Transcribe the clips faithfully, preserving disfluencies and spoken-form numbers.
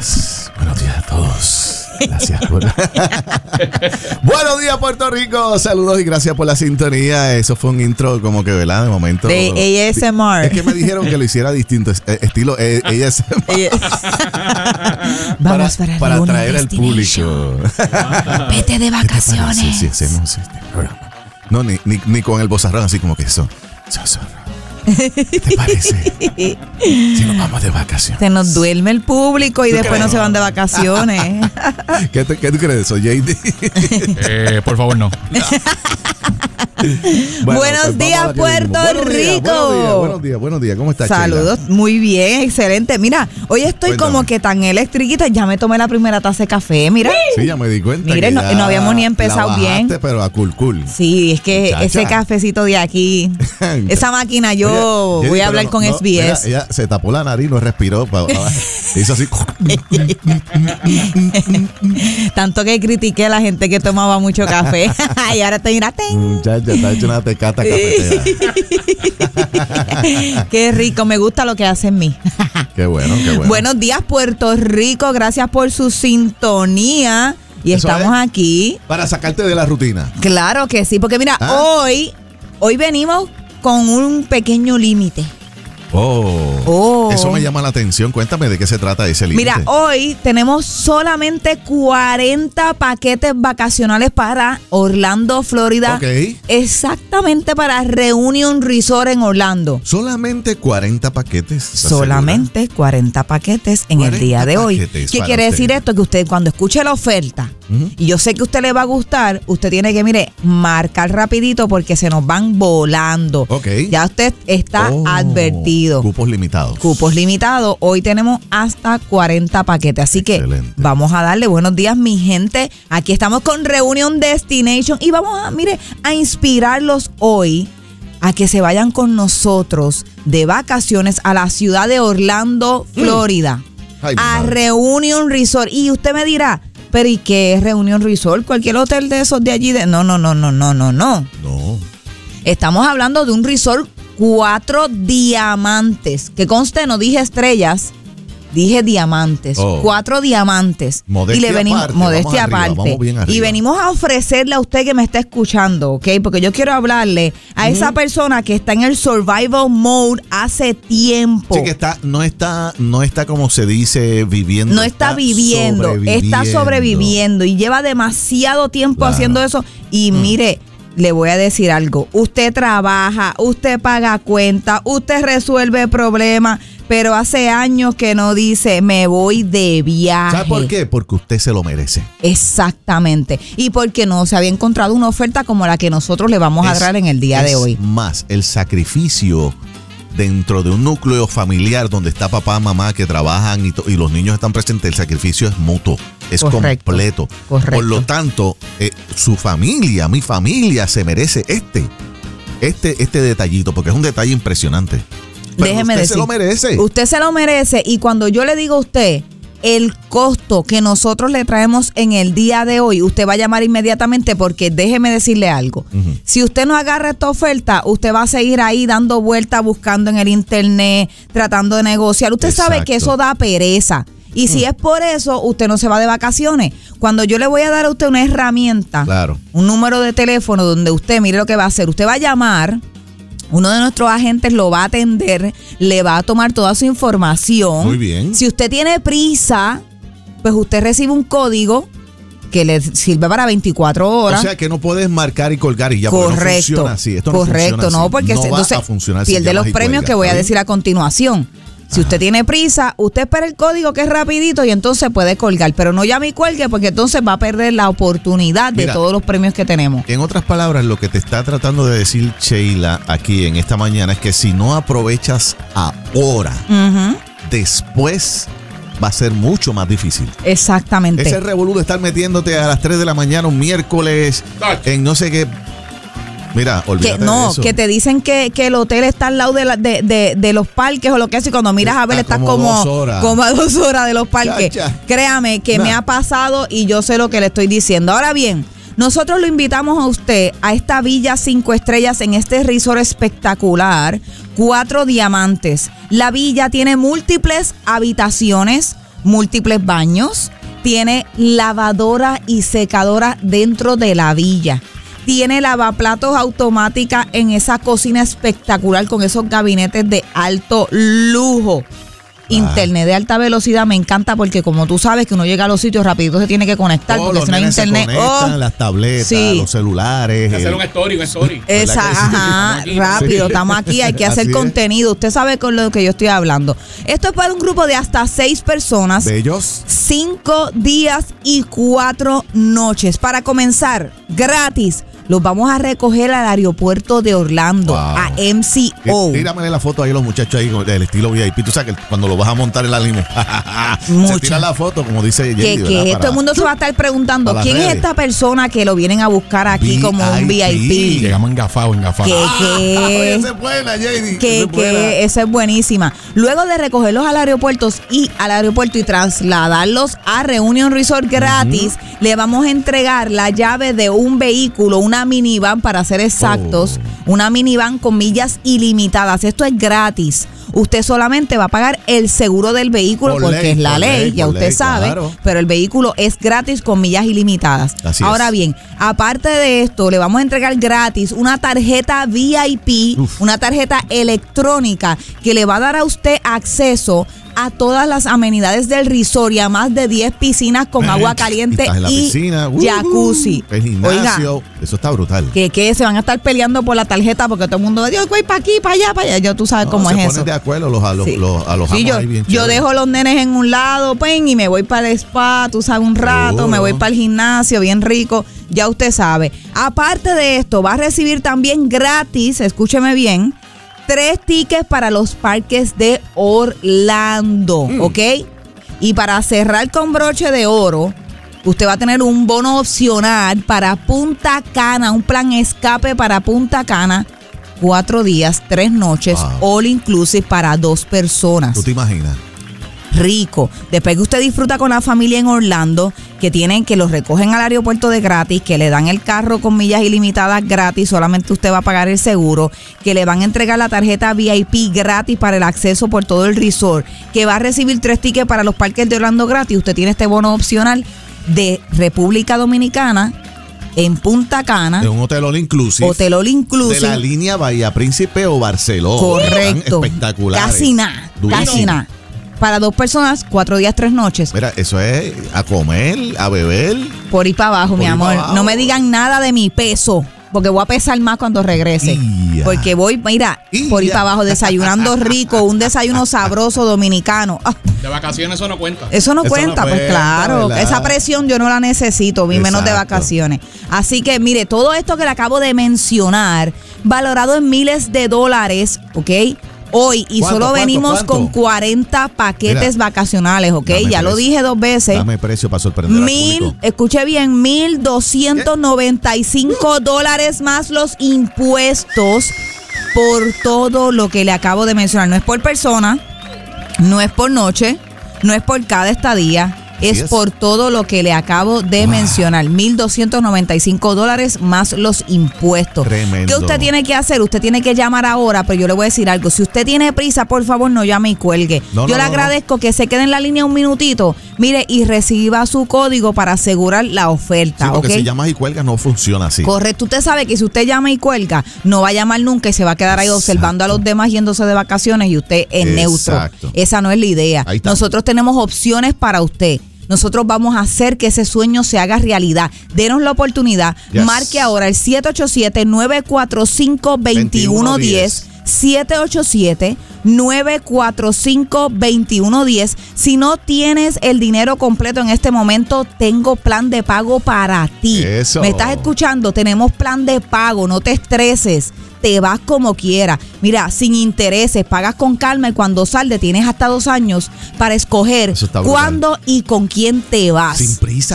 días. Buenos días a todos. Gracias por... Buenos días, Puerto Rico. Saludos y gracias por la sintonía. Eso fue un intro como que, ¿verdad? De momento. De A S M R. Es que me dijeron que lo hiciera distinto. Estilo A S M R. Vamos para, para, para atraer al público. Vete de vacaciones. Sí, sí, hacemos este programa. No, ni, ni, ni con el bozarrón así como que eso. ¿Qué te parece? Si nos vamos de vacaciones. Se nos duerme el público y después crees? No se van de vacaciones. ¿Qué, te, ¿Qué tú crees de eso, J D? Eh, por favor, no. Bueno, buenos pues días, Puerto buenos Rico. Días, buenos días, buenos días, buenos días. ¿Cómo estás, Saludos, Sheila? Muy bien, excelente. Mira, hoy estoy Cuéntame. como que tan electriquita. Ya me tomé la primera taza de café, mira. Sí, ya me di cuenta. Mire, no, no habíamos ni empezado la bajaste, bien. Pero a cool, cool. Sí, es que Muchacha. ese cafecito de aquí, esa máquina, yo Oye, voy a hablar no, con no, S B S. Ella, ella se tapó la nariz, no respiró. Pa, pa, hizo así. Tanto que critiqué a la gente que tomaba mucho café. Y ahora te miraste. Muchacha, está hecho una tecata cafetera. Qué rico, me gusta lo que hace en mí. Qué bueno, qué bueno. Buenos días, Puerto Rico. Gracias por su sintonía. Y Eso estamos es aquí. Para sacarte de la rutina. Claro que sí, porque mira, ¿Ah? hoy, hoy venimos con un pequeño límite. Oh, oh, eso me llama la atención. Cuéntame de qué se trata ese límite. Mira, hoy tenemos solamente cuarenta paquetes vacacionales para Orlando, Florida. Ok. Exactamente para Reunion Resort en Orlando. Solamente cuarenta paquetes. Solamente segura? cuarenta paquetes en el día de hoy. ¿Qué quiere usted? decir esto? Que usted cuando escuche la oferta, uh-huh. y yo sé que a usted le va a gustar, usted tiene que, mire, marcar rapidito porque se nos van volando. Ok. Ya usted está oh. advertido. Cupos limitados. Cupos limitados. Hoy tenemos hasta cuarenta paquetes. Así Excelente. que vamos a darle buenos días, mi gente. Aquí estamos con Reunion Destination y vamos a, mire, a inspirarlos hoy a que se vayan con nosotros de vacaciones a la ciudad de Orlando, Florida. Mm. Ay, a Reunion Resort. Y usted me dirá, pero ¿y qué es Reunion Resort? Cualquier hotel de esos de allí. De... No, no, no, no, no, no, no. No. Estamos hablando de un resort cuatro diamantes. Que conste, no dije estrellas, dije diamantes. Oh. Cuatro diamantes. Modestia y le venimos, aparte. Modestia vamos aparte. Arriba, vamos y venimos a ofrecerle a usted que me está escuchando, ¿ok? Porque yo quiero hablarle a mm. esa persona que está en el survival mode hace tiempo. Sí, que está, no está, no está como se dice viviendo. No está, está viviendo, sobreviviendo. está sobreviviendo y lleva demasiado tiempo claro. haciendo eso. Y mm. mire, le voy a decir algo. Usted trabaja, usted paga cuenta, usted resuelve problemas, pero hace años que no dice, me voy de viaje. ¿Sabe por qué? Porque usted se lo merece. Exactamente. Y porque no se había encontrado una oferta como la que nosotros le vamos a dar en el día de hoy. Más, el sacrificio dentro de un núcleo familiar donde está papá, mamá que trabajan y, to- y los niños están presentes, el sacrificio es mutuo, es correcto, completo. Correcto. Por lo tanto, eh, su familia, mi familia se merece este, este, este detallito, porque es un detalle impresionante. Pero Déjeme usted decir, se lo merece. Usted se lo merece y cuando yo le digo a usted el costo que nosotros le traemos en el día de hoy, usted va a llamar inmediatamente porque déjeme decirle algo. Uh-huh. Si usted no agarra esta oferta, usted va a seguir ahí dando vueltas, buscando en el internet, tratando de negociar. Usted Exacto. sabe que eso da pereza. Y si uh-huh. es por eso, usted no se va de vacaciones. Cuando yo le voy a dar a usted una herramienta, claro. un número de teléfono donde usted, mire lo que va a hacer. Usted va a llamar. Uno de nuestros agentes lo va a atender, le va a tomar toda su información. Muy bien. Si usted tiene prisa, pues usted recibe un código que le sirve para veinticuatro horas. O sea que no puedes marcar y colgar y ya. Correcto. No funciona así. Esto no correcto, funciona no, así. porque no se, va entonces a funcionar pierde si los premios cuelga, que voy a ¿sí? decir a continuación. Si usted tiene prisa, usted espera el código que es rapidito y entonces puede colgar. Pero no llame y cuelgue porque entonces va a perder la oportunidad de Mira, todos los premios que tenemos. En otras palabras, lo que te está tratando de decir Sheila aquí en esta mañana es que si no aprovechas ahora, uh-huh. después va a ser mucho más difícil. Exactamente. Ese revolú de estar metiéndote a las tres de la mañana un miércoles en no sé qué... Mira, olvídate que, no, de eso. que te dicen que, que el hotel está al lado de, la, de, de, de los parques o lo que es y cuando miras a ver está estás como, como, dos horas. como a dos horas de los parques. Ya, ya. Créame que nah. me ha pasado y yo sé lo que le estoy diciendo. Ahora bien, nosotros lo invitamos a usted a esta villa cinco estrellas en este resort espectacular, cuatro diamantes. La villa tiene múltiples habitaciones múltiples baños, tiene lavadora y secadora dentro de la villa. Tiene lavaplatos automática en esa cocina espectacular con esos gabinetes de alto lujo. Internet de alta velocidad me encanta porque como tú sabes que uno llega a los sitios rapidito se tiene que conectar oh, porque si no hay internet. Se conectan, oh, las tabletas, sí. los celulares. Hay que hacer un story, un story. Esa, ajá, aquí, rápido, sí. Estamos aquí, hay que hacer Así contenido. Es. Usted sabe con lo que yo estoy hablando. Esto es para un grupo de hasta seis personas. Bellos. Cinco días y cuatro noches. Para comenzar, gratis. Los vamos a recoger al aeropuerto de Orlando, wow. a M C O. Tíramele la foto ahí a los muchachos ahí del estilo V I P. Tú sabes que cuando lo vas a montar en la limo, se tira la foto, como dice Jenny, que, que todo el mundo se va a estar preguntando, ¿quién redes? Es esta persona que lo vienen a buscar aquí V I P. Como un V I P? Llegamos engafados, engafados. Que, que, esa es buena, Jenny. Que, esa es buena. que esa es buenísima. Luego de recogerlos al aeropuerto y al aeropuerto y trasladarlos a Reunion Resort gratis, uh-huh. le vamos a entregar la llave de un vehículo, una Una minivan, para ser exactos, oh. una minivan con millas ilimitadas. Esto es gratis. Usted solamente va a pagar el seguro del vehículo por porque ley, es la ley, ley, ya usted ley, sabe, claro. pero el vehículo es gratis con millas ilimitadas. Así Ahora es. bien, aparte de esto, le vamos a entregar gratis una tarjeta V I P, Uf. una tarjeta electrónica que le va a dar a usted acceso a todas las amenidades del resort y a más de diez piscinas con agua caliente en la y piscina, uh, jacuzzi. El gimnasio, Oiga, eso está brutal. Que, que se van a estar peleando por la tarjeta porque todo el mundo dice, voy para aquí, para allá, para allá. Yo, tú sabes no, cómo es eso. Se ponen de acuerdo los, a los, sí. los, a los sí, yo, ahí bien yo dejo los nenes en un lado, pen, y me voy para el spa, tú sabes, un rato, Seguro. me voy para el gimnasio, bien rico. Ya usted sabe. Aparte de esto, va a recibir también gratis, escúcheme bien, tres tickets para los parques de Orlando, mm. ¿ok? Y para cerrar con broche de oro, usted va a tener un bono opcional para Punta Cana, un plan escape para Punta Cana, cuatro días, tres noches, wow. all inclusive para dos personas. ¿Tú te imaginas? Rico. Después que usted disfruta con la familia en Orlando, que tienen que los recogen al aeropuerto de gratis, que le dan el carro con millas ilimitadas gratis, solamente usted va a pagar el seguro, que le van a entregar la tarjeta V I P gratis para el acceso por todo el resort, que va a recibir tres tickets para los parques de Orlando gratis. Usted tiene este bono opcional de República Dominicana en Punta Cana. De un hotel all inclusive. Hotel all inclusive. De la línea Bahía Príncipe o Barcelona. Correcto. Espectacular. Casi nada. Casi nada. Para dos personas, cuatro días, tres noches. Mira, eso es a comer, a beber. Por ir para abajo, mi amor. No me digan nada de mi peso, porque voy a pesar más cuando regrese. Ia. Porque voy, mira, Ia. por ir para abajo, desayunando rico, un desayuno sabroso dominicano. Ah. De vacaciones eso no cuenta. Eso no eso cuenta, no pues cuenta, claro. ¿verdad? Esa presión yo no la necesito, ni menos de vacaciones. Así que, mire, todo esto que le acabo de mencionar, valorado en miles de dólares, ¿ok? Hoy, y solo ¿Cuánto, venimos cuánto? con cuarenta paquetes Mira, vacacionales, ¿ok? Ya precio. Lo dije dos veces. Dame precio para sorprender Mil, al público. Escuche bien, mil doscientos noventa y cinco dólares más los impuestos por todo lo que le acabo de mencionar. No es por persona, no es por noche, no es por cada estadía. Es, es por todo lo que le acabo de wow. mencionar. mil doscientos noventa y cinco dólares más los impuestos. Tremendo. ¿Qué usted tiene que hacer? Usted tiene que llamar ahora, pero yo le voy a decir algo. Si usted tiene prisa, por favor, no llame y cuelgue. No, yo no, le no, agradezco no. que se quede en la línea un minutito, mire, y reciba su código para asegurar la oferta. Sí, porque ¿okay? si llamas y cuelgas no funciona así. Correcto. Usted sabe que si usted llama y cuelga, no va a llamar nunca y se va a quedar ahí Exacto. observando a los demás yéndose de vacaciones y usted en neutro. Esa no es la idea. Nosotros tenemos opciones para usted. Nosotros vamos a hacer que ese sueño se haga realidad. Denos la oportunidad. Yes. Marque ahora el siete ocho siete, nueve cuatro cinco, dos uno uno cero. siete ocho siete, nueve cuatro cinco, dos uno uno cero. Si no tienes el dinero completo en este momento, tengo plan de pago para ti. Eso. ¿Me estás escuchando? Tenemos plan de pago. No te estreses. Te vas como quieras. Mira, sin intereses, pagas con calma y cuando salde tienes hasta dos años para escoger cuándo y con quién te vas. Sin prisa.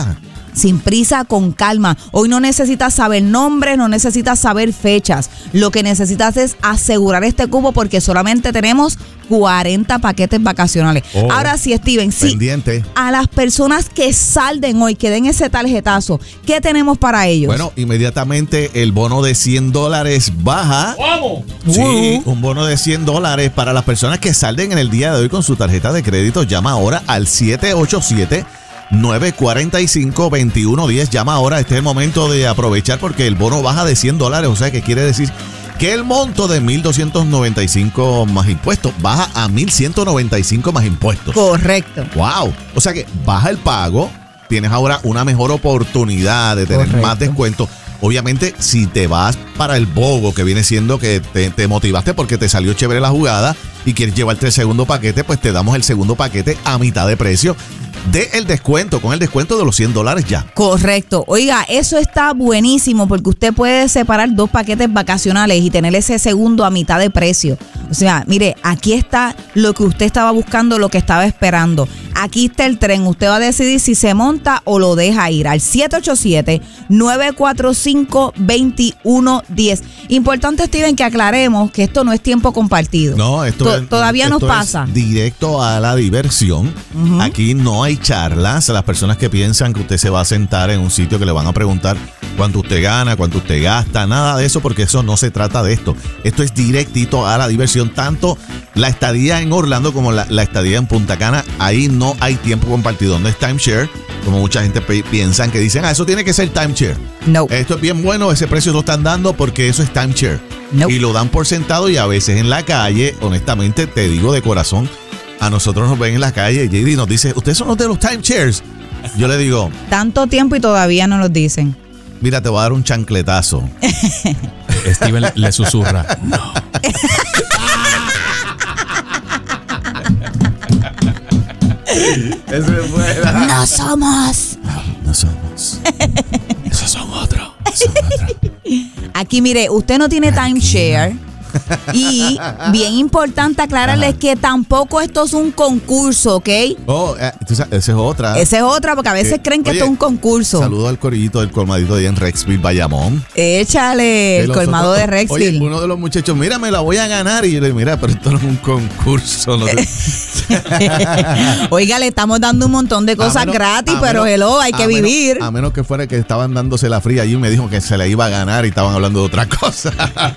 Sin prisa, con calma. Hoy no necesitas saber nombres, no necesitas saber fechas. Lo que necesitas es asegurar este cupo porque solamente tenemos cuarenta paquetes vacacionales. Oh, Ahora sí, Steven, sí. Pendiente. A las personas que salden hoy, que den ese tarjetazo, ¿qué tenemos para ellos? Bueno, inmediatamente el bono de cien dólares baja. ¡Vamos! Sí, un bono de cien dólares para las personas que salden en el día de hoy con su tarjeta de crédito. Llama ahora al siete ocho siete, nueve cuatro cinco, dos uno uno cero. Llama ahora, este es el momento de aprovechar porque el bono baja de cien dólares. O sea, que quiere decir que el monto de mil doscientos noventa y cinco más impuestos baja a mil ciento noventa y cinco más impuestos. Correcto. ¡Wow! O sea que baja el pago, tienes ahora una mejor oportunidad de tener Correcto. más descuento. Obviamente, si te vas para el bogo, que viene siendo que te, te motivaste porque te salió chévere la jugada y quieres llevarte el segundo paquete, pues te damos el segundo paquete a mitad de precio. De el descuento, con el descuento de los cien dólares ya. Correcto. Oiga, eso está buenísimo porque usted puede separar dos paquetes vacacionales y tener ese segundo a mitad de precio. O sea, mire, aquí está lo que usted estaba buscando, lo que estaba esperando. Aquí está el tren. Usted va a decidir si se monta o lo deja ir al siete ocho siete, nueve cuatro cinco, dos uno uno cero. Importante, Steven, que aclaremos que esto no es tiempo compartido. No, esto To- es, todavía esto nos pasa. es directo a la diversión. Uh-huh. Aquí no hay charlas. Las personas que piensan que usted se va a sentar en un sitio que le van a preguntar cuánto usted gana, cuánto usted gasta, nada de eso, porque eso no se trata de esto. Esto es directito a la diversión. Tanto la estadía en Orlando como la, la estadía en Punta Cana, ahí no hay tiempo compartido. No es timeshare, como mucha gente pe- piensan que dicen, ah, eso tiene que ser timeshare. No. Esto es bien bueno, ese precio lo están dando porque eso es timeshare. No. Y lo dan por sentado y a veces en la calle, honestamente, te digo de corazón, a nosotros nos ven en la calle y J D nos dice, ¿ustedes son los de los timeshares? Yo le digo, Tanto tiempo y todavía no nos dicen. mira, te voy a dar un chancletazo. Steven le, le susurra. No. Eso es buena. No somos. No somos. Esos son otros. Son otros. Aquí, mire, usted no tiene timeshare. Y bien importante aclararles que tampoco esto es un concurso, ¿ok? Oh, eh, tú sabes, esa es otra. Esa es otra, porque a veces Eh, creen que oye, esto es un concurso. Saludo al corillito del colmadito de en Rexville, Bayamón. Échale el los colmado otros- de Rexville. Oye, uno de los muchachos, mira, me la voy a ganar. Y yo le digo, mira, pero esto no es un concurso. No te- Oiga, le estamos dando un montón de cosas A menos- gratis, a pero menos- hello, hay a que menos- vivir. A menos que fuera que estaban dándose la fría allí y me dijo que se la iba a ganar y estaban hablando de otra cosa.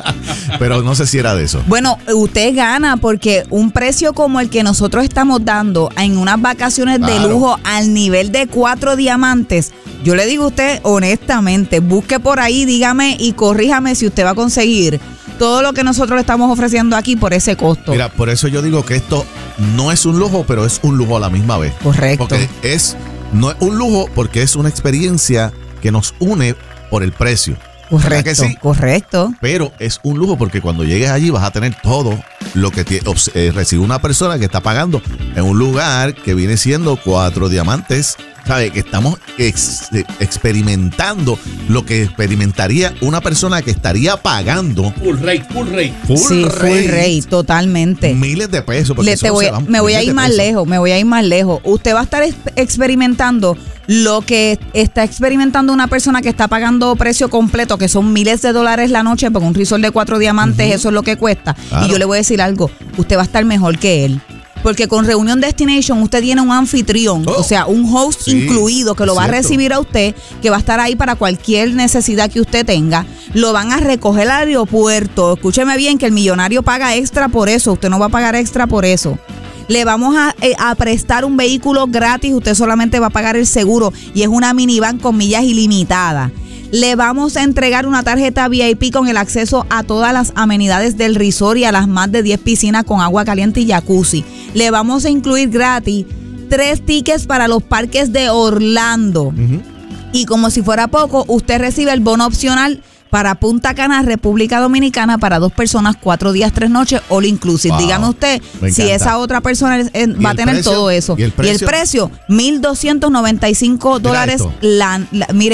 Pero no sé si era de eso. Bueno, usted gana porque un precio como el que nosotros estamos dando en unas vacaciones de Claro. lujo al nivel de cuatro diamantes, yo le digo a usted honestamente, busque por ahí, dígame y corríjame si usted va a conseguir todo lo que nosotros le estamos ofreciendo aquí por ese costo. Mira, por eso yo digo que esto no es un lujo, pero es un lujo a la misma vez. Correcto. Porque es, no es un lujo porque es una experiencia que nos une por el precio. ¿Verdad Correcto, que sí? correcto. Pero es un lujo porque cuando llegues allí vas a tener todo lo que tie- obs- eh, recibe una persona que está pagando en un lugar que viene siendo cuatro diamantes. ¿Sabe? Que estamos ex- eh, experimentando lo que experimentaría una persona que estaría pagando Full rate, full rate. full Sí, rate, full rate, totalmente. miles de pesos. porque Le- eso te voy- se van me voy a miles ir de más pesos. lejos, me voy a ir más lejos. Usted va a estar ex- experimentando lo que está experimentando una persona que está pagando precio completo, que son miles de dólares la noche, porque un resort de cuatro diamantes, eso es lo que cuesta. Claro. Y yo le voy a decir algo, usted va a estar mejor que él. Porque con Reunión Destination usted tiene un anfitrión, Oh, o sea, un host sí, incluido que lo es va a cierto. recibir a usted, que va a estar ahí para cualquier necesidad que usted tenga. Lo van a recoger al aeropuerto. Escúcheme bien que el millonario paga extra por eso. Usted no va a pagar extra por eso. Le vamos a, eh, a prestar un vehículo gratis. Usted solamente va a pagar el seguro y es una minivan con millas ilimitadas. Le vamos a entregar una tarjeta V I P con el acceso a todas las amenidades del resort y a las más de diez piscinas con agua caliente y jacuzzi. Le vamos a incluir gratis tres tickets para los parques de Orlando. Ujú. Y como si fuera poco, usted recibe el bono opcional para Punta Cana, República Dominicana, para dos personas, cuatro días, tres noches, all inclusive. Wow, Dígame usted me si encanta. esa otra persona eh, va a el tener precio? todo eso. ¿Y el precio? precio, mil doscientos noventa y cinco dólares. esto. La, la- mire,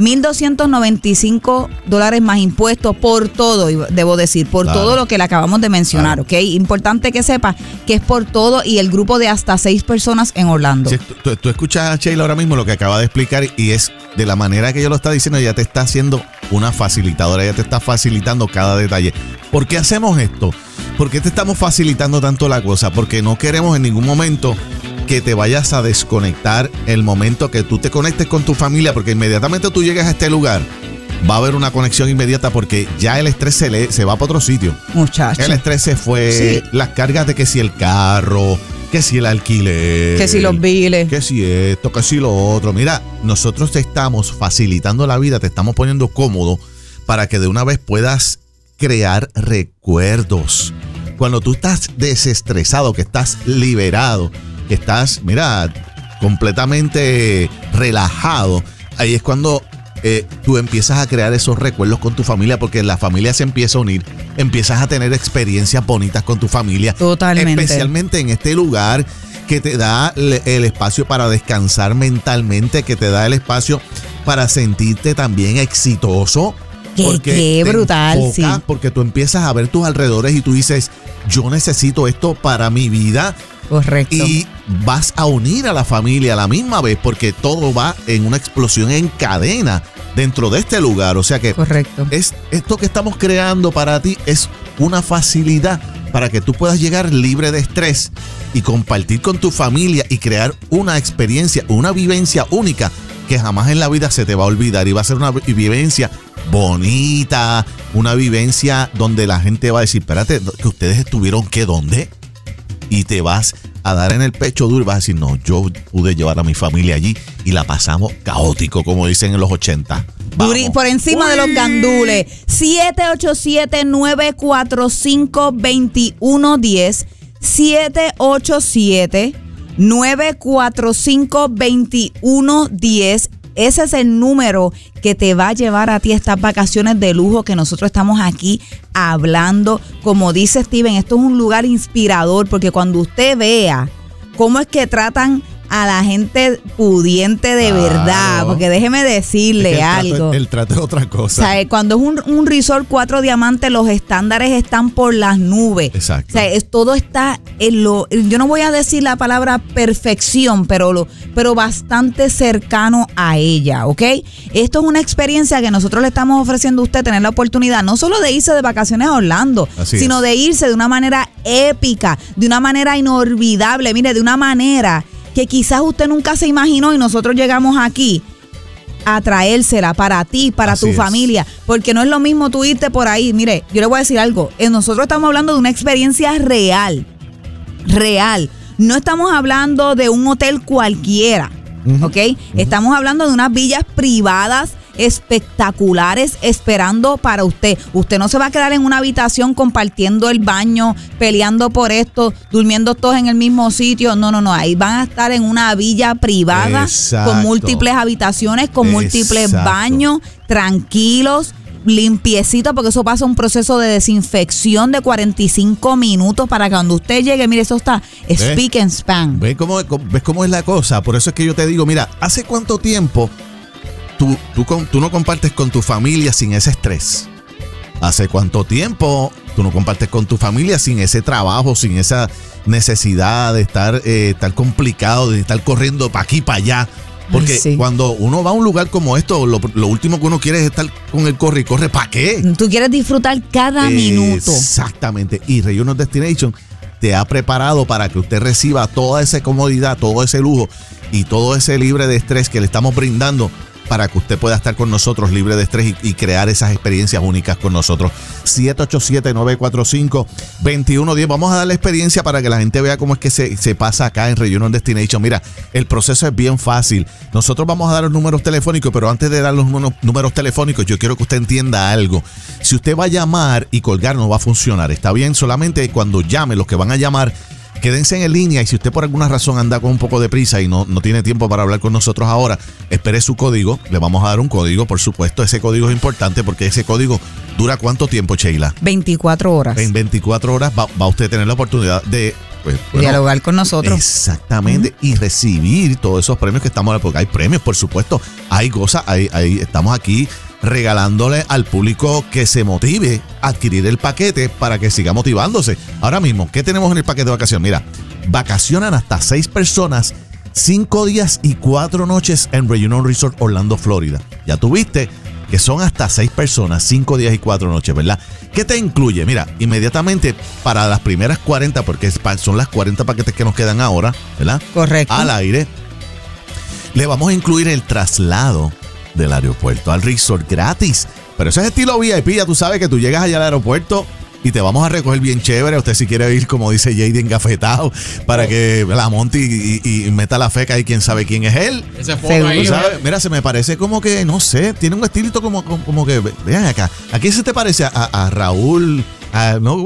mil doscientos noventa y cinco dólares más impuestos por todo, debo decir, por Claro. todo lo que le acabamos de mencionar, Claro. ¿ok? Importante que sepa que es por todo y el grupo de hasta seis personas en Orlando. Sí, tú, tú- tú escuchas a Sheila ahora mismo lo que acaba de explicar y es de la manera que ella lo está diciendo, ella te está haciendo una facilitadora, ella te está facilitando cada detalle. ¿Por qué hacemos esto? ¿Por qué te estamos facilitando tanto la cosa? Porque no queremos en ningún momento que te vayas a desconectar el momento que tú te conectes con tu familia, porque inmediatamente tú llegas a este lugar, va a haber una conexión inmediata porque ya el estrés se, le, se va para otro sitio. Muchachos. El estrés se fue, Sí. las cargas de que si el carro, que si el alquiler, Que si los biles. que si esto, que si lo otro. Mira, nosotros te estamos facilitando la vida, te estamos poniendo cómodo para que de una vez puedas crear recuerdos. Cuando tú estás desestresado, que estás liberado, que estás, mira, completamente relajado, ahí es cuando eh, tú empiezas a crear esos recuerdos con tu familia, porque la familia se empieza a unir, empiezas a tener experiencias bonitas con tu familia. Totalmente. Especialmente en este lugar que te da le- el espacio para descansar mentalmente, que te da el espacio para sentirte también exitoso. Qué- porque qué te brutal, enfocas, sí. Porque tú empiezas a ver tus alrededores y tú dices, yo necesito esto para mi vida. Correcto. Y vas a unir a la familia a la misma vez porque todo va en una explosión en cadena dentro de este lugar. O sea que Correcto. es, esto que estamos creando para ti es una facilidad para que tú puedas llegar libre de estrés y compartir con tu familia y crear una experiencia, una vivencia única que jamás en la vida se te va a olvidar y va a ser una vi- vivencia bonita, una vivencia donde la gente va a decir, espérate, que ustedes estuvieron, ¿qué dónde? Y te vas a dar en el pecho duro y vas a decir, no, yo pude llevar a mi familia allí y la pasamos caótico, como dicen en los ochenta. Duri- Vamos. por encima de los gandules. siete ocho siete, nueve cuatro cinco, dos uno uno cero. siete ocho siete, nueve cuatro cinco, dos uno uno cero. Ese es el número que te va a llevar a ti estas vacaciones de lujo que nosotros estamos aquí hablando. Como dice Steven, esto es un lugar inspirador porque cuando usted vea cómo es que tratan a la gente pudiente de Claro. verdad, porque déjeme decirle Es que el algo. trato, el trato es otra O cosa. sea, cuando es un, un resort cuatro diamantes, los estándares están por las nubes. Exacto. O sea, es, todo está en lo, yo no voy a decir la palabra perfección, pero lo, pero bastante cercano a ella, ¿ok? Esto es una experiencia que nosotros le estamos ofreciendo a usted, tener la oportunidad, no solo de irse de vacaciones a Orlando, Así sino es. de irse de una manera épica, de una manera inolvidable, mire, de una manera que quizás usted nunca se imaginó y nosotros llegamos aquí a traérsela para ti, para Así tu es. familia, porque no es lo mismo tú irte por ahí. Mire, yo le voy a decir algo, eh, nosotros estamos hablando de una experiencia real, real. No estamos hablando de un hotel cualquiera, Ujú, ¿ok? Estamos hablando de unas villas privadas espectaculares esperando para usted. Usted no se va a quedar en una habitación compartiendo el baño, peleando por esto, durmiendo todos en el mismo sitio. No, no, no. Ahí van a estar en una villa privada Exacto. con múltiples habitaciones, con múltiples Exacto. baños, tranquilos, limpiecito, porque eso pasa un proceso de desinfección de cuarenta y cinco minutos para que cuando usted llegue, mire, eso está speak and span. ¿Ves cómo, ¿Ves cómo es la cosa? Por eso es que yo te digo, mira, ¿hace cuánto tiempo tú, tú, con- tú no compartes con tu familia sin ese estrés? ¿Hace cuánto tiempo tú no compartes con tu familia sin ese trabajo, sin esa necesidad de estar eh, tan complicado, de estar corriendo para aquí y para allá? Porque Ay, sí. cuando uno va a un lugar como esto, lo, lo último que uno quiere es estar con el corre y corre. ¿Para qué? Tú quieres disfrutar cada minuto. Exactamente. Y Reunion Destination te ha preparado para que usted reciba toda esa comodidad, todo ese lujo y todo ese libre de estrés que le estamos brindando para que usted pueda estar con nosotros libre de estrés y, y crear esas experiencias únicas con nosotros. siete ocho siete, nueve cuatro cinco, dos uno uno cero. Vamos a dar la experiencia para que la gente vea cómo es que se, se pasa acá en Reunion Destination. Mira, el proceso es bien fácil. Nosotros vamos a dar los números telefónicos, pero antes de dar los números, números telefónicos, yo quiero que usted entienda algo. Si usted va a llamar y colgar, no va a funcionar. Está bien, solamente cuando llame, los que van a llamar, quédense en línea y si usted por alguna razón anda con un poco de prisa y no, no tiene tiempo para hablar con nosotros ahora, espere su código. Le vamos a dar un código, por supuesto. Ese código es importante porque ese código dura ¿cuánto tiempo, Sheila? veinticuatro horas. En veinticuatro horas va, va usted a tener la oportunidad de pues, bueno, dialogar con nosotros. Exactamente. Uh-huh. Y recibir todos esos premios que estamos, porque hay premios, por supuesto. Hay cosas, hay, hay, estamos aquí regalándole al público que se motive a adquirir el paquete para que siga motivándose. Ahora mismo, ¿qué tenemos en el paquete de vacaciones? Mira, vacacionan hasta seis personas, cinco días y cuatro noches en Reunion Resort Orlando, Florida. Ya tuviste que son hasta seis personas, cinco días y cuatro noches, ¿verdad? ¿Qué te incluye? Mira, inmediatamente para las primeras cuarenta, porque son las cuarenta paquetes que nos quedan ahora, ¿verdad? Correcto. Al aire, le vamos a incluir el traslado del aeropuerto al resort gratis. Pero eso es estilo V I P, ya tú sabes que tú llegas allá al aeropuerto y te vamos a recoger bien chévere. Usted si quiere ir, como dice J D, engafetado para que la monte y, y, y meta la feca y quién sabe quién es él. Ese foto ahí, ¿sabes? Mira, se me parece como que, no sé, tiene un estilito como, como, como que, vean acá, ¿a quién se te parece? A, a Raúl, a, no,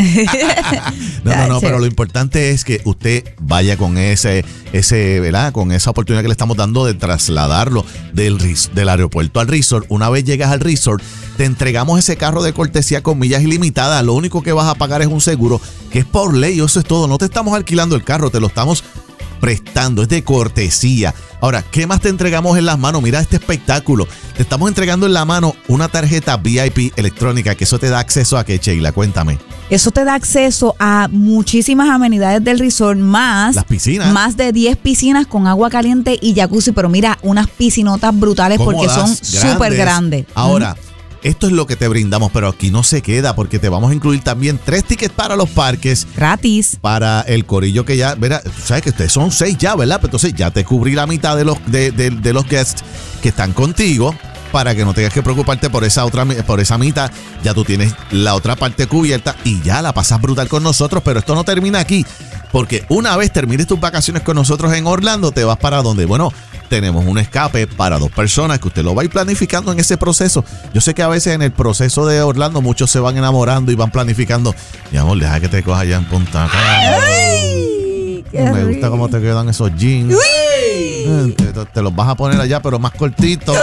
no, no, no, pero lo importante es que usted vaya con ese, ese, ¿verdad? Con esa oportunidad que le estamos dando de trasladarlo del, del aeropuerto al resort. Una vez llegas al resort, te entregamos ese carro de cortesía con millas ilimitadas. Lo único que vas a pagar es un seguro, que es por ley, eso es todo. No te estamos alquilando el carro, te lo estamos prestando, es de cortesía. Ahora, ¿qué más te entregamos en las manos? Mira este espectáculo. Te estamos entregando en la mano una tarjeta V I P electrónica, que eso te da acceso a qué, Sheila, cuéntame. Eso te da acceso a muchísimas amenidades del resort, más las piscinas. Más de diez piscinas con agua caliente y jacuzzi, pero mira, unas piscinotas brutales porque son súper grandes. Ahora, ¿Mm? Esto es lo que te brindamos, pero aquí no se queda porque te vamos a incluir también tres tickets para los parques. Gratis. Para el corillo que ya, verá, sabes que ustedes son seis ya, ¿verdad? Pero entonces ya te cubrí la mitad de los, de, de, de los guests que están contigo, para que no tengas que preocuparte por esa otra, por esa mitad. Ya tú tienes la otra parte cubierta y ya la pasas brutal con nosotros, pero esto no termina aquí, porque una vez termines tus vacaciones con nosotros en Orlando, te vas para donde, bueno, tenemos un escape para dos personas que usted lo va a ir planificando en ese proceso. Yo sé que a veces en el proceso de Orlando muchos se van enamorando y van planificando. Mi amor, deja que te coja allá en Punta Cana. Ay, qué Me rico. gusta cómo te quedan esos jeans. Te, te los vas a poner allá, pero más cortitos.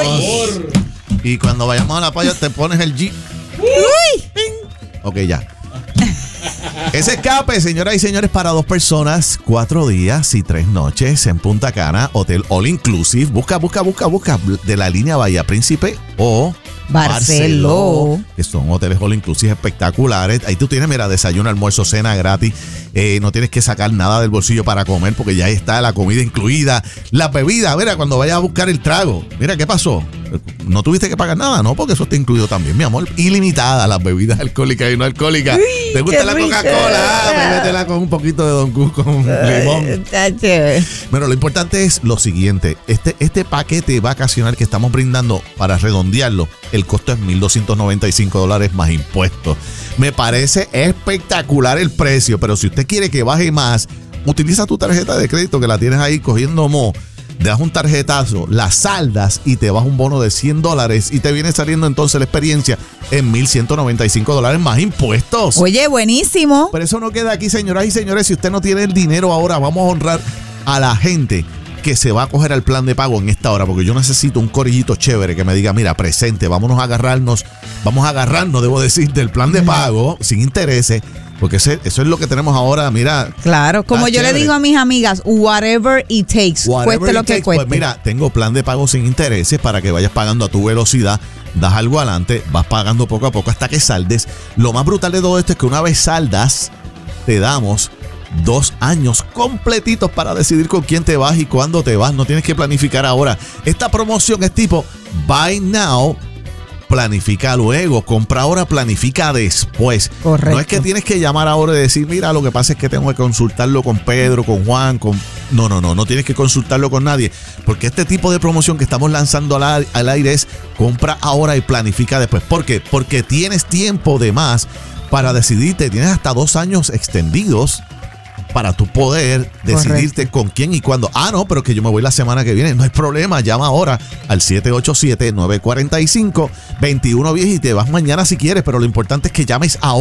Y cuando vayamos a la playa te pones el jean. Ok, ya. Ese escape, señoras y señores, para dos personas, cuatro días y tres noches en Punta Cana, hotel all inclusive. Busca, busca, busca, busca de la línea Bahía Príncipe o Barceló, Barceló, que son hoteles all inclusive espectaculares. Ahí tú tienes, mira, desayuno, almuerzo, cena gratis. Eh, no tienes que sacar nada del bolsillo para comer porque ya está la comida incluida. La bebida, mira, cuando vayas a buscar el trago, mira, ¿qué pasó? No tuviste que pagar nada, ¿no? Porque eso está incluido también, mi amor. Ilimitada las bebidas alcohólicas y no alcohólicas. Uy, ¿te gusta la rica. Coca-Cola? Bébetela con un poquito de Don Q con limón. Está chévere. Bueno, lo importante es lo siguiente. Este, este paquete vacacional que estamos brindando, para redondearlo, el costo es mil doscientos noventa y cinco dólares más impuestos. Me parece espectacular el precio, pero si usted quiere que baje más, utiliza tu tarjeta de crédito que la tienes ahí cogiendo mo. Das un tarjetazo, la saldas y te vas un bono de cien dólares y te viene saliendo entonces la experiencia en mil ciento noventa y cinco dólares más impuestos. Oye, buenísimo. Pero eso no queda aquí, señoras y señores. Si usted no tiene el dinero ahora, vamos a honrar a la gente que se va a coger al plan de pago en esta hora, porque yo necesito un corillito chévere que me diga, mira, presente, vámonos a agarrarnos, vamos a agarrarnos, debo decir, del plan de pago sin intereses, porque ese, eso es lo que tenemos ahora, mira. Claro, como yo chévere. le digo a mis amigas, whatever it takes, Whatever cueste it lo que takes. cueste. Pues mira, tengo plan de pago sin intereses para que vayas pagando a tu velocidad, das algo adelante, vas pagando poco a poco hasta que saldes. Lo más brutal de todo esto es que una vez saldas, te damos dos años completitos para decidir con quién te vas y cuándo te vas. No tienes que planificar ahora. Esta promoción es tipo buy now, planifica luego, compra ahora, planifica después. Correcto. No es que tienes que llamar ahora y decir, mira, lo que pasa es que tengo que consultarlo con Pedro, con Juan, con... No, no, no, no tienes que consultarlo con nadie, porque este tipo de promoción que estamos lanzando al, al aire es compra ahora y planifica después. ¿Por qué? Porque tienes tiempo de más para decidirte, tienes hasta dos años extendidos para tu poder decidirte Correcto. Con quién y cuándo. Ah, no, pero que yo me voy la semana que viene. No hay problema. Llama ahora al siete ocho siete, nueve cuatro cinco, dos uno uno cero y te vas mañana si quieres, pero lo importante es que llames ahora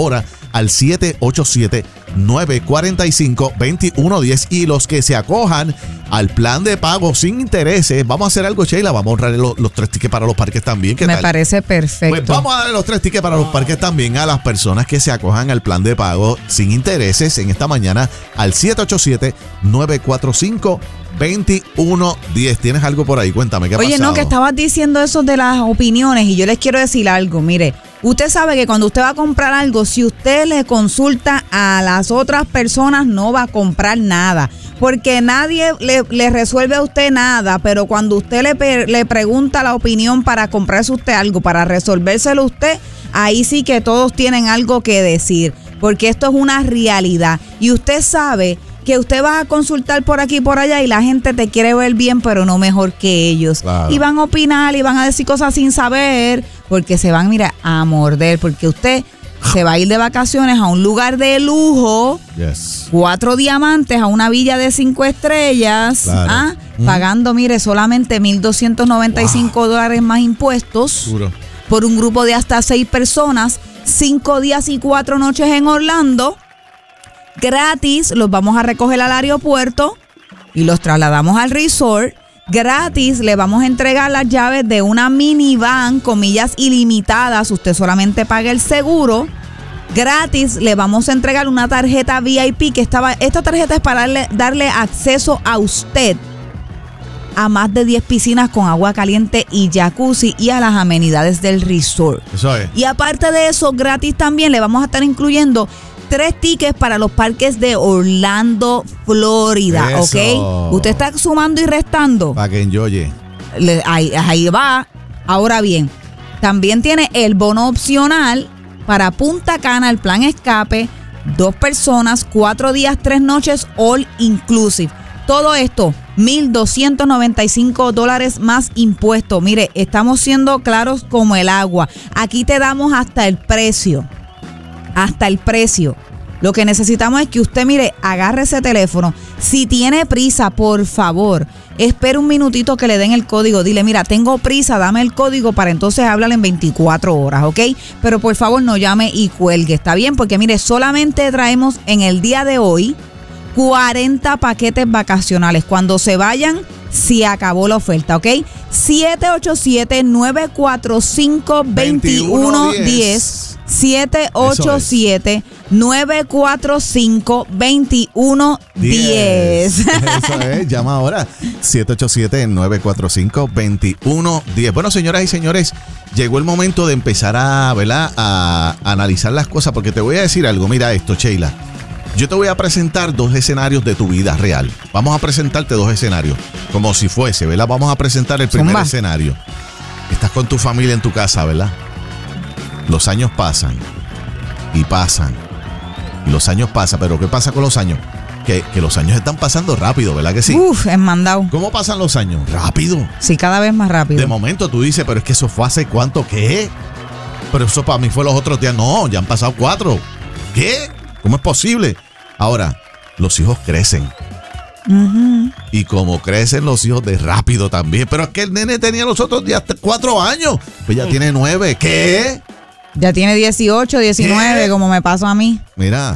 al siete ocho siete, nueve cuatro cinco, dos uno uno cero. Y los que se acojan al plan de pago sin intereses, vamos a hacer algo, Sheila, vamos a ahorrar los, los tres tickets para los parques también. ¿Qué Me tal? parece perfecto. Pues vamos a darle los tres tickets para los parques también a las personas que se acojan al plan de pago sin intereses en esta mañana al siete ocho siete, nueve cuatro cinco, dos uno uno cero. ¿Tienes algo por ahí? Cuéntame, ¿qué ha Oye, pasado? no, que estabas diciendo eso de las opiniones y yo les quiero decir algo. Mire, usted sabe que cuando usted va a comprar algo, si usted le consulta a las otras personas, no va a comprar nada. Porque nadie le, le resuelve a usted nada, pero cuando usted le, le pregunta la opinión para comprarse usted algo, para resolvérselo usted, ahí sí que todos tienen algo que decir. Porque esto es una realidad. Y usted sabe que usted va a consultar por aquí y por allá y la gente te quiere ver bien, pero no mejor que ellos. Claro. Y van a opinar y van a decir cosas sin saber, porque se van, mira, a morder, porque usted se va a ir de vacaciones a un lugar de lujo, Yes. cuatro diamantes, a una villa de cinco estrellas, Claro. ¿ah? Mm. Pagando, mire, solamente mil doscientos noventa y cinco Wow. dólares más impuestos Duro. por un grupo de hasta seis personas, cinco días y cuatro noches en Orlando. Gratis, los vamos a recoger al aeropuerto y los trasladamos al resort. Gratis, le vamos a entregar las llaves de una minivan con millas ilimitadas. Usted solamente paga el seguro. Gratis, le vamos a entregar una tarjeta V I P que estaba. Esta tarjeta es para darle, darle acceso a usted a más de diez piscinas con agua caliente y jacuzzi y a las amenidades del resort. Eso es. Y aparte de eso, gratis también le vamos a estar incluyendo tres tickets para los parques de Orlando, Florida, Eso. ¿ok? Usted está sumando y restando. Para que enjoye. Le- ahí, ahí va. Ahora bien, también tiene el bono opcional para Punta Cana, el plan escape, dos personas, cuatro días, tres noches, all inclusive. Todo esto, mil doscientos noventa y cinco dólares más impuestos. Mire, estamos siendo claros como el agua. Aquí te damos hasta el precio. Hasta el precio. Lo que necesitamos es que usted, mire, agarre ese teléfono. Si tiene prisa, por favor, espere un minutito que le den el código. Dile, mira, tengo prisa, dame el código para entonces hablar en veinticuatro horas, ¿ok? Pero por favor no llame y cuelgue, ¿está bien? Porque mire, solamente traemos en el día de hoy cuarenta paquetes vacacionales. Cuando se vayan, se acabó la oferta, ¿ok? siete ocho siete, nueve cuatro cinco, dos uno uno cero. siete ocho siete, nueve cuatro cinco, dos uno uno cero. Eso es, llama ahora. siete ocho siete, nueve cuatro cinco, dos uno uno cero. Bueno, señoras y señores, llegó el momento de empezar a, ¿verdad? a analizar las cosas, porque te voy a decir algo. Mira esto, Sheila. Yo te voy a presentar dos escenarios de tu vida real. Vamos a presentarte dos escenarios, como si fuese, ¿verdad? Vamos a presentar el primer Zumba. escenario. Estás con tu familia en tu casa, ¿verdad? Los años pasan y pasan y los años pasan, pero ¿qué pasa con los años? Que, que los años están pasando rápido, ¿verdad que sí? Uf, es mandado. ¿Cómo pasan los años? Rápido. Sí, cada vez más rápido. De momento tú dices, pero es que eso fue hace cuánto, ¿qué? Pero eso para mí fue los otros días. No, ya han pasado cuatro. ¿Qué? ¿Cómo es posible? Ahora, los hijos crecen. Uh-huh. Y como crecen los hijos de rápido también. Pero es que el nene tenía los otros días cuatro años. Pues ya tiene nueve. ¿Qué? Ya tiene dieciocho, diecinueve, ¿Qué? como me pasó a mí. Mira.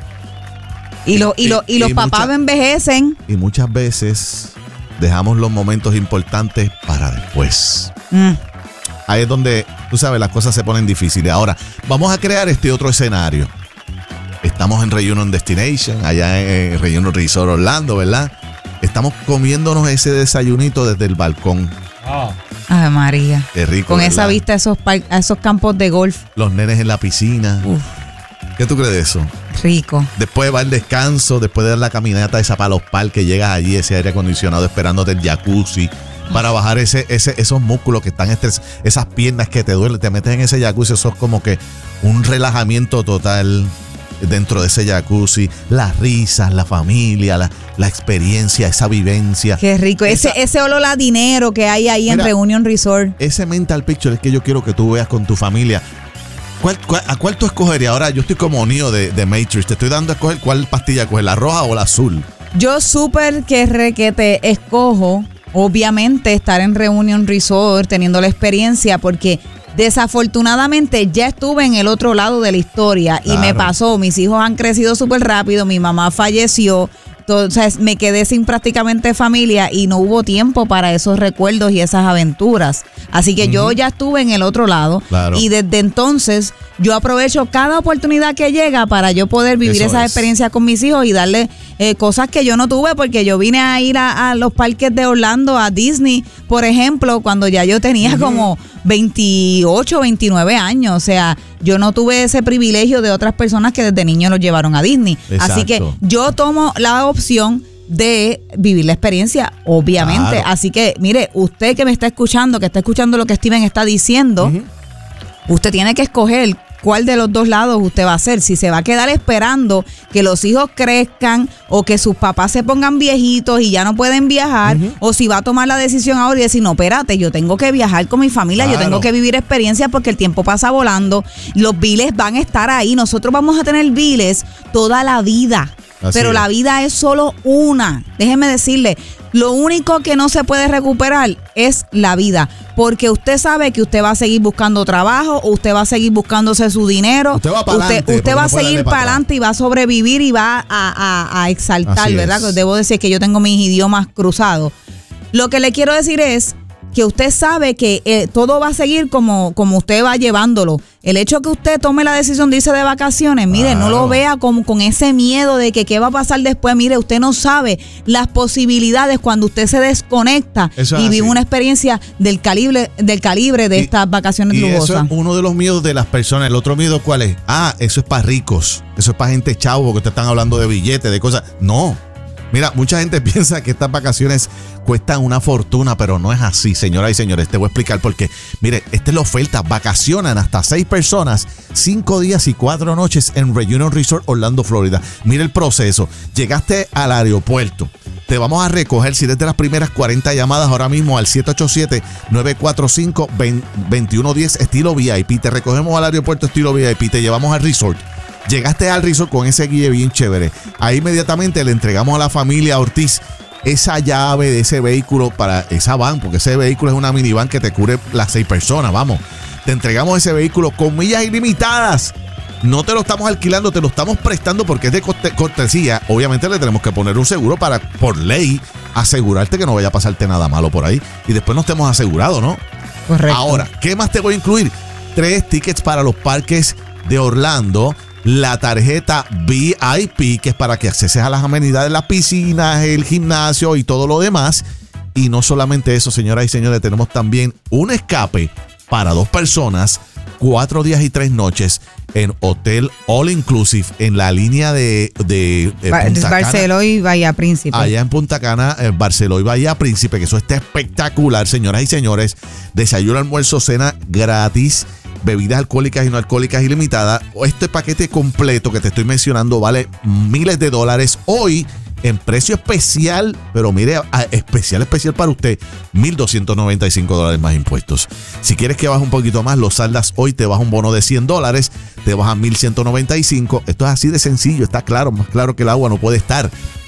Y, lo, y, lo, y, Y- los y papás mucha- envejecen. Y muchas veces dejamos los momentos importantes para después. Mm. Ahí es donde, tú sabes, las cosas se ponen difíciles. Ahora, vamos a crear este otro escenario. Estamos en Reunion Destination, allá en Reunion Resort Orlando, ¿verdad? Estamos comiéndonos ese desayunito desde el balcón. Ave María. Qué rico, Con ¿verdad? esa vista a esos, par- a esos campos de golf. Los nenes en la piscina. Uf, ¿Qué tú crees de eso? rico. Después va el descanso, después de dar la caminata esa para los parques, llegas allí, ese aire acondicionado esperándote el jacuzzi para bajar ese, ese, esos músculos que están estres, esas piernas que te duelen, te metes en ese jacuzzi, eso es como que un relajamiento total dentro de ese jacuzzi, las risas, la familia, la, la experiencia, esa vivencia. Qué rico. Ese, Esa- ese olor a dinero que hay ahí en Mira, Reunion Resort. Ese mental picture es que yo quiero que tú veas con tu familia. ¿Cuál, cuál- ¿A cuál tú escogerías? Ahora yo estoy como Neo de, de Matrix. Te estoy dando a escoger cuál pastilla coger, la roja o la azul. Yo súper que re que te escojo, obviamente, estar en Reunion Resort teniendo la experiencia, porque Desafortunadamente ya estuve en el otro lado de la historia y Claro. me pasó, mis hijos han crecido súper rápido, mi mamá falleció, entonces me quedé sin prácticamente familia y no hubo tiempo para esos recuerdos y esas aventuras. Así que uh-huh. yo ya estuve en el otro lado Claro. y desde entonces yo aprovecho cada oportunidad que llega para yo poder vivir Eso esas es. experiencias con mis hijos y darle eh, cosas que yo no tuve porque yo vine a ir a, a los parques de Orlando, a Disney, por ejemplo, cuando ya yo tenía uh-huh. como veintiocho, veintinueve años. O sea, yo no tuve ese privilegio de otras personas que desde niños los llevaron a Disney. Exacto. Así que yo tomo la opción de vivir la experiencia, obviamente. Claro. Así que, mire, usted que me está escuchando, que está escuchando lo que Steven está diciendo, uh-huh. usted tiene que escoger cuál de los dos lados usted va a hacer. Si se va a quedar esperando que los hijos crezcan o que sus papás se pongan viejitos y ya no pueden viajar, uh-huh. o si va a tomar la decisión ahora y decir, no, espérate, yo tengo que viajar con mi familia, claro. yo tengo que vivir experiencias porque el tiempo pasa volando, los biles van a estar ahí, nosotros vamos a tener biles toda la vida. Así Pero es. La vida es solo una. Déjeme decirle, lo único que no se puede recuperar es la vida. Porque usted sabe que usted va a seguir buscando trabajo, o usted va a seguir buscándose su dinero. Usted va para usted, adelante. Usted va a seguir para adelante y va a sobrevivir y va a, a, a exaltar, Así ¿verdad? Es. Debo decir que yo tengo mis idiomas cruzados. Lo que le quiero decir es que usted sabe que eh, todo va a seguir como, como usted va llevándolo. El hecho que usted tome la decisión de irse de vacaciones, mire, claro. no lo vea como con ese miedo de que qué va a pasar después. Mire, usted no sabe las posibilidades cuando usted se desconecta eso y es vive así. una experiencia del calibre, del calibre de y, estas vacaciones y lujosas. Eso es uno de los miedos de las personas. El otro miedo, ¿cuál es? Ah, eso es para ricos. Eso es para gente chavo, porque ustedes están hablando de billetes, de cosas. No. Mira, mucha gente piensa que estas vacaciones cuestan una fortuna, pero no es así, señoras y señores. Te voy a explicar por qué. Mire, esta es la oferta. Vacacionan hasta seis personas, cinco días y cuatro noches en Reunion Resort, Orlando, Florida. Mire el proceso. Llegaste al aeropuerto. Te vamos a recoger, si eres de las primeras cuarenta llamadas ahora mismo al siete ocho siete, nueve cuatro cinco, dos uno uno cero estilo V I P. Te recogemos al aeropuerto estilo V I P. Te llevamos al resort. Llegaste al resort con ese guía bien chévere. Ahí inmediatamente le entregamos a la familia Ortiz esa llave de ese vehículo para esa van, porque ese vehículo es una minivan que te cubre las seis personas, vamos. Te entregamos ese vehículo con millas ilimitadas. No te lo estamos alquilando, te lo estamos prestando porque es de cortesía. Obviamente le tenemos que poner un seguro para, por ley, asegurarte que no vaya a pasarte nada malo por ahí. Y después no estemos asegurados, ¿no? Correcto. Ahora, ¿qué más te voy a incluir? Tres tickets para los parques de Orlando. La tarjeta V I P, que es para que acceses a las amenidades, las piscinas, el gimnasio y todo lo demás. Y no solamente eso, señoras y señores, tenemos también un escape para dos personas, cuatro días y tres noches en Hotel All Inclusive en la línea de, de, de Bar- Punta Barceló Cana, y Bahía Príncipe. allá en Punta Cana, eh, Barceló y Bahía Príncipe, que eso está espectacular, señoras y señores. Desayuno, almuerzo, cena gratis. Bebidas alcohólicas y no alcohólicas ilimitadas. Este paquete completo que te estoy mencionando vale miles de dólares hoy en precio especial, pero mire, especial, especial para usted, mil doscientos noventa y cinco dólares más impuestos. Si quieres que baje un poquito más, lo saldas hoy, te baja un bono de cien dólares, te baja mil ciento noventa y cinco. Esto es así de sencillo, está claro, más claro que el agua no puede estar.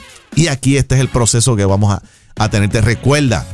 Y aquí este es el proceso que vamos a, a tenerte. Recuerda,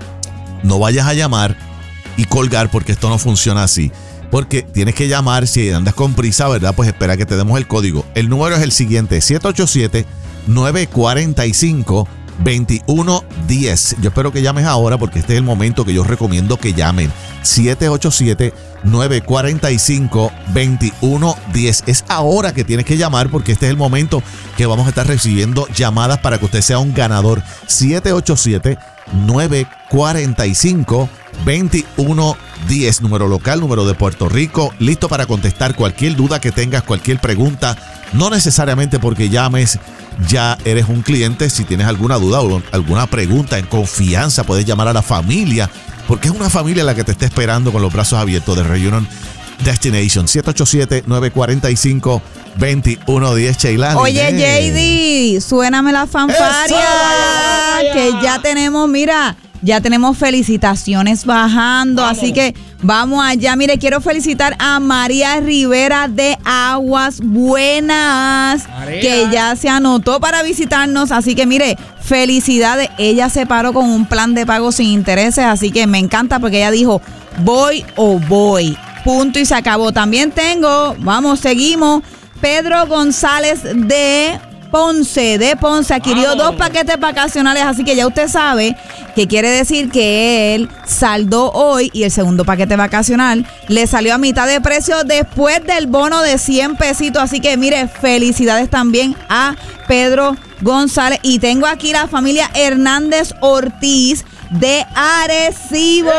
no vayas a llamar y colgar porque esto no funciona así. Porque tienes que llamar, si andas con prisa, ¿verdad? Pues espera que te demos el código. El número es el siguiente, siete ocho siete, nueve cuatro cinco, dos uno uno cero. Yo espero que llames ahora porque este es el momento que yo recomiendo que llamen. siete ocho siete, nueve cuatro cinco, dos uno uno cero. Es ahora que tienes que llamar porque este es el momento que vamos a estar recibiendo llamadas para que usted sea un ganador. siete ocho siete, nueve cuatro cinco, dos uno uno cero, número local, número de Puerto Rico, listo para contestar cualquier duda que tengas, cualquier pregunta. No necesariamente porque llames ya eres un cliente. Si tienes alguna duda o alguna pregunta en confianza, puedes llamar a la familia, porque es una familia la que te está esperando con los brazos abiertos de Reunion Destination. siete ocho siete, nueve cuatro cinco, dos uno uno cero. Sheila. Oye, J D, suéname la fanfaria. ¡Eso! ¡Vaya, vaya! Que ya tenemos, mira, ya tenemos felicitaciones bajando. Vamos. Así que vamos allá. Mire, quiero felicitar a María Rivera de Aguas Buenas, María, que ya se anotó para visitarnos. Así que mire, felicidades. Ella se paró con un plan de pago sin intereses. Así que me encanta porque ella dijo, voy o voy. Punto y se acabó. También tengo, vamos, seguimos, Pedro González de Ponce, de Ponce, adquirió dos paquetes vacacionales, así que ya usted sabe que quiere decir que él saldó hoy y el segundo paquete vacacional le salió a mitad de precio después del bono de cien pesitos, así que mire, felicidades también a Pedro González. Y tengo aquí la familia Hernández Ortiz de Arecibo.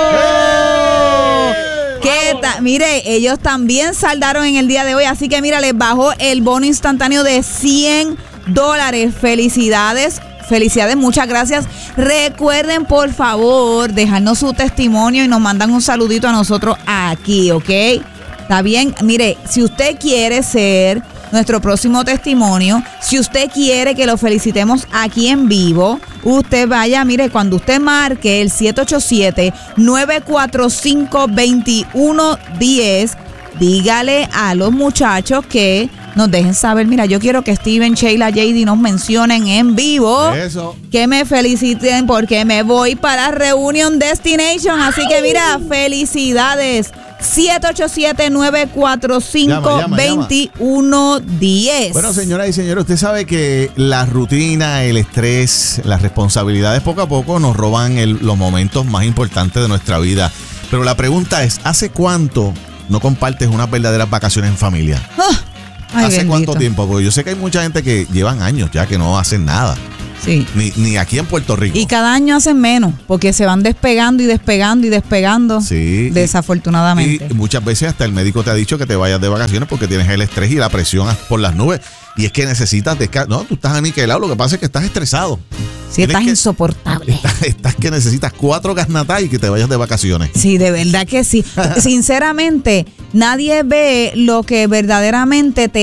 ¿Qué tal? Mire, ellos también saldaron en el día de hoy, así que mira, les bajó el bono instantáneo de cien dólares. Felicidades, felicidades, muchas gracias. Recuerden, por favor, dejarnos su testimonio y nos mandan un saludito a nosotros aquí, ¿ok? ¿Está bien? Mire, si usted quiere ser nuestro próximo testimonio, si usted quiere que lo felicitemos aquí en vivo, usted vaya, mire, cuando usted marque el siete ocho siete, nueve cuatro cinco, dos uno uno cero, dígale a los muchachos que nos dejen saber, mira, yo quiero que Steven, Sheila, J D nos mencionen en vivo. Eso. Que me feliciten porque me voy para Reunion Destination. Así que mira, felicidades. siete ocho siete, nueve cuatro cinco, dos uno uno cero. Bueno, señoras y señores, usted sabe que la rutina, el estrés, las responsabilidades poco a poco nos roban el, los momentos más importantes de nuestra vida. Pero la pregunta es, ¿hace cuánto no compartes unas verdaderas vacaciones en familia? Oh. Ay, ¿Hace bendito. cuánto tiempo? Porque yo sé que hay mucha gente que llevan años ya que no hacen nada. Sí. Ni, ni aquí en Puerto Rico. Y cada año hacen menos, porque se van despegando y despegando y despegando. Sí. Desafortunadamente. Y muchas veces hasta el médico te ha dicho que te vayas de vacaciones porque tienes el estrés y la presión por las nubes. Y es que necesitas descansar. No, tú estás aniquilado. Lo que pasa es que estás estresado. Sí, estás que, insoportable. Estás, estás que necesitas cuatro gasnatas y que te vayas de vacaciones. Sí, de verdad que sí. Sinceramente, nadie ve lo que verdaderamente te